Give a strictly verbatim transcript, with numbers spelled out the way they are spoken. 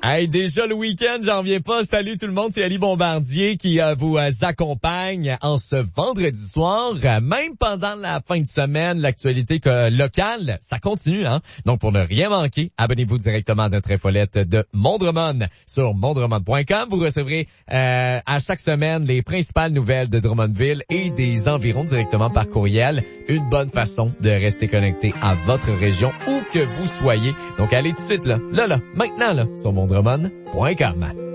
Hey, déjà le week-end, j'en reviens pas. Salut tout le monde, c'est Ali Bombardier qui euh, vous euh, accompagne en ce vendredi soir. Euh, même pendant la fin de semaine, l'actualité que, locale, ça continue, hein. Donc pour ne rien manquer, abonnez-vous directement à notre infolette de Mont-Drummond sur mont drummond point com. Vous recevrez euh, à chaque semaine les principales nouvelles de Drummondville et des environs directement par courriel. Une bonne façon de rester connecté à votre région où que vous soyez. Donc allez tout de suite là, là, là, maintenant là, sur mont drummond point com.